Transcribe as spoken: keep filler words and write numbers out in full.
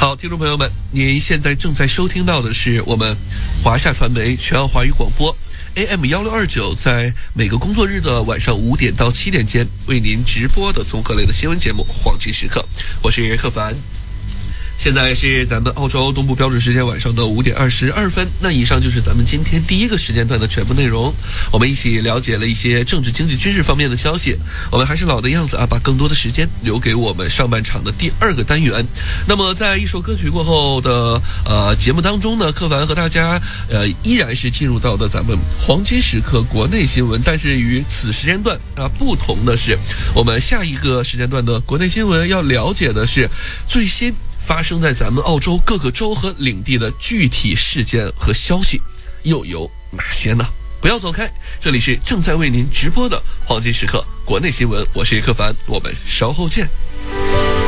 好，听众朋友们，您现在正在收听到的是我们华夏传媒全澳华语广播 A M 一六二九，在每个工作日的晚上五点到七点间为您直播的综合类的新闻节目《黄金时刻》，我是克凡。现在是咱们澳洲东部标准时间晚上的五点二十二分。那以上就是咱们今天第一个时间段的全部内容。我们一起了解了一些政治、经济、军事方面的消息。我们还是老的样子啊，把更多的时间留给我们上半场的第二个单元。那么在一首歌曲过后的呃节目当中呢，克凡和大家呃依然是进入到的咱们黄金时刻国内新闻，但是与此时间段啊不同的是，我们下一个时间段的国内新闻要了解的是最新发生在咱们澳洲各个州和领地的具体事件和消息又有哪些呢？不要走开，这里是正在为您直播的黄金时刻国内新闻，我是克凡，我们稍后见。